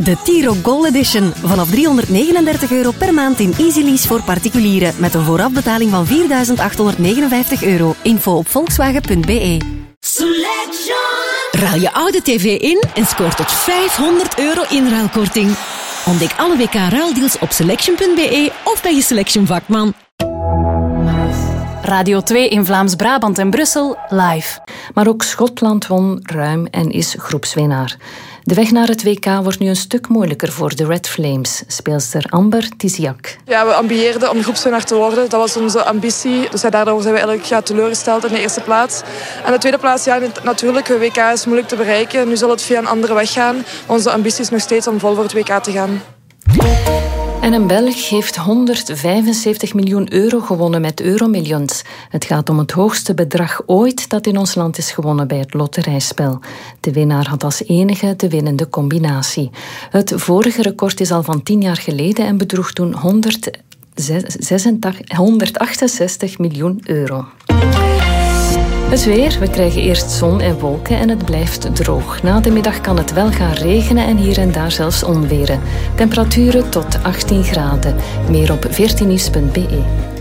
De T-Roc Gold Edition. Vanaf €339 per maand in Easy Lease voor particulieren. Met een voorafbetaling van €4.859. Info op volkswagen.be. Ruil je oude tv in en scoor tot €500 inruilkorting. Ontdek alle WK-ruildeals op selection.be of bij je Selection vakman. Radio 2 in Vlaams-Brabant en Brussel live. Maar ook Schotland won ruim en is groepswinnaar. De weg naar het WK wordt nu een stuk moeilijker voor de Red Flames. Speelster Amber Tiziak. Ja, we ambieerden om groepswinnaar te worden. Dat was onze ambitie. Dus daardoor zijn we eigenlijk teleurgesteld in de eerste plaats. En de tweede plaats, ja, natuurlijk, het WK is moeilijk te bereiken. Nu zal het via een andere weg gaan. Onze ambitie is nog steeds om vol voor het WK te gaan. En een Belg heeft €175 miljoen gewonnen met Euromillions. Het gaat om het hoogste bedrag ooit dat in ons land is gewonnen bij het loterijspel. De winnaar had als enige de winnende combinatie. Het vorige record is al van 10 jaar geleden en bedroeg toen €168 miljoen. Het weer. We krijgen eerst zon en wolken en het blijft droog. Na de middag kan het wel gaan regenen en hier en daar zelfs onweren. Temperaturen tot 18 graden. Meer op 14nieuws.be.